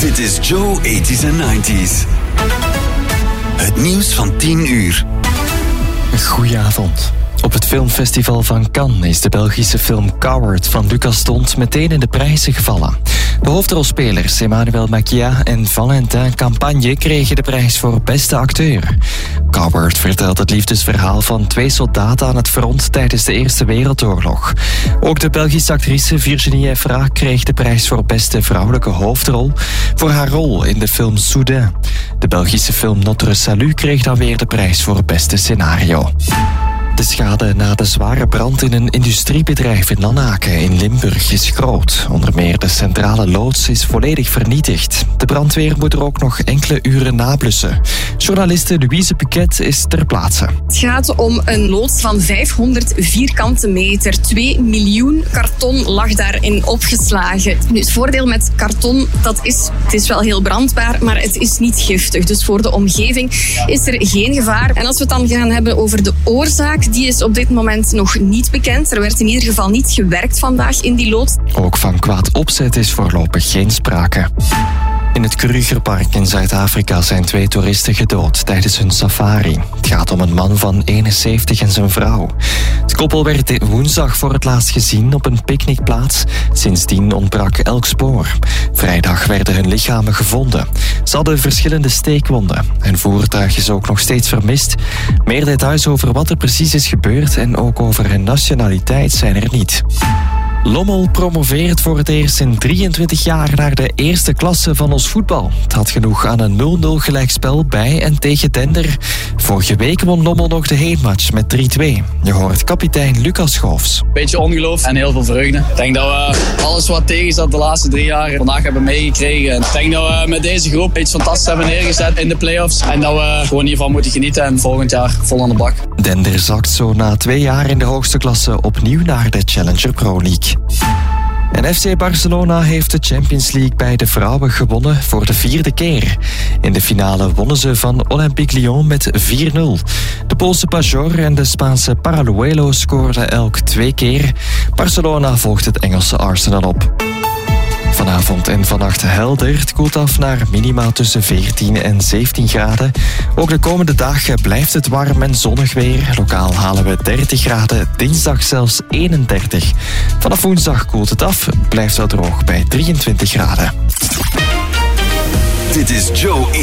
Dit is Joe 80s en 90s. Het nieuws van 10 uur. Goedenavond. Op het filmfestival van Cannes is de Belgische film Coward van Lucas D'Hondt meteen in de prijzen gevallen. De hoofdrolspelers Emmanuel Maquia en Valentin Campagne kregen de prijs voor beste acteur. Coward vertelt het liefdesverhaal van 2 soldaten aan het front tijdens de Eerste Wereldoorlog. Ook de Belgische actrice Virginie Efra kreeg de prijs voor beste vrouwelijke hoofdrol voor haar rol in de film Soudain. De Belgische film Notre Salut kreeg dan weer de prijs voor beste scenario. De schade na de zware brand in een industriebedrijf in Lanaken in Limburg is groot. Onder meer de centrale loods is volledig vernietigd. De brandweer moet er ook nog enkele uren nablussen. Journaliste Louise Puquet is ter plaatse. Het gaat om een loods van 500 vierkante meter. 2 miljoen karton lag daarin opgeslagen. Nu, het voordeel met karton, het is wel heel brandbaar, maar het is niet giftig. Dus voor de omgeving is er geen gevaar. En als we het dan gaan hebben over de oorzaak, die is op dit moment nog niet bekend. Er werd in ieder geval niet gewerkt vandaag in die loods. Ook van kwaad opzet is voorlopig geen sprake. In het Krugerpark in Zuid-Afrika zijn 2 toeristen gedood tijdens hun safari. Het gaat om een man van 71 en zijn vrouw. Het koppel werd woensdag voor het laatst gezien op een picknickplaats. Sindsdien ontbrak elk spoor. Vrijdag werden hun lichamen gevonden. Ze hadden verschillende steekwonden. Hun voertuig is ook nog steeds vermist. Meer details over wat er precies is gebeurd en ook over hun nationaliteit zijn er niet. Lommel promoveert voor het eerst in 23 jaar naar de eerste klasse van ons voetbal. Het had genoeg aan een 0-0 gelijkspel bij en tegen Dender. Vorige week won Lommel nog de heenmatch met 3-2. Je hoort kapitein Lucas Schoofs. Beetje ongeloof en heel veel vreugde. Ik denk dat we alles wat tegen zat de laatste 3 jaar vandaag hebben meegekregen. Ik denk dat we met deze groep iets fantastisch hebben neergezet in de play-offs. En dat we gewoon hiervan moeten genieten en volgend jaar vol aan de bak. Dender zakt zo na 2 jaar in de hoogste klasse opnieuw naar de Challenger Pro League. En FC Barcelona heeft de Champions League bij de vrouwen gewonnen voor de 4e keer. In de finale wonnen ze van Olympique Lyon met 4-0. De Poolse Pajor en de Spaanse Paraluelo scoorden elk 2 keer. Barcelona volgt het Engelse Arsenal op. Vanavond en vannacht helder. Het koelt af naar minima tussen 14 en 17 graden. Ook de komende dagen blijft het warm en zonnig weer. Lokaal halen we 30 graden, dinsdag zelfs 31. Vanaf woensdag koelt het af, blijft wel droog bij 23 graden. Dit is Joe